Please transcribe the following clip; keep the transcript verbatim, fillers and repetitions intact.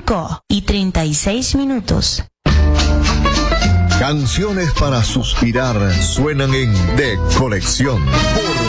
cinco y treinta y seis minutos. Canciones para suspirar suenan en De Colección por